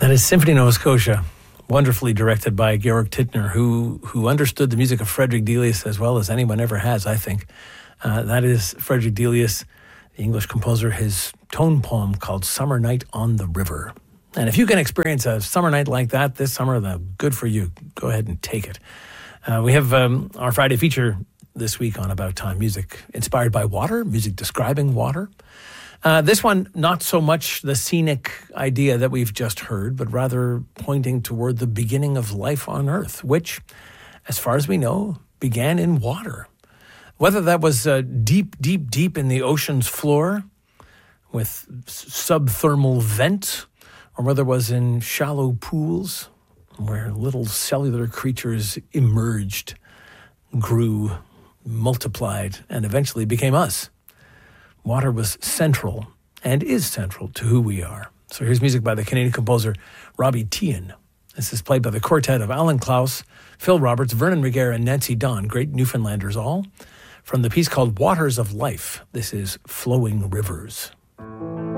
That is Symphony Nova Scotia, wonderfully directed by Georg Tittner, who understood the music of Frederick Delius as well as anyone ever has, I think. That is Frederick Delius, the English composer, his tone poem called Summer Night on the River. And if you can experience a summer night like that this summer, then good for you. Go ahead and take it. We have our Friday feature this week on About Time, music inspired by water, music describing water. This one, not so much the scenic idea that we've just heard, but rather pointing toward the beginning of life on Earth, which, as far as we know, began in water. Whether that was deep, deep, deep in the ocean's floor with subthermal vent, or whether it was in shallow pools where little cellular creatures emerged, grew, multiplied, and eventually became us. Water was central and is central to who we are. So here's music by the Canadian composer Robbie Tian. This is played by the quartet of Alan Klaus, Phil Roberts, Vernon Regehr, and Nancy Don, great Newfoundlanders all, from the piece called Waters of Life. This is Flowing Rivers.